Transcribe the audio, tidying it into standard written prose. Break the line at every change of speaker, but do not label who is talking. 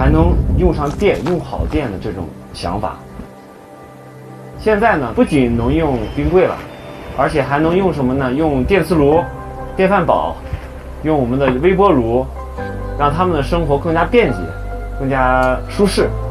还能用上电、用好电的这种想法。现在呢，不仅能用冰柜了，而且还能用什么呢？用电磁炉、电饭煲，用我们的微波炉，让他们的生活更加便捷、更加舒适。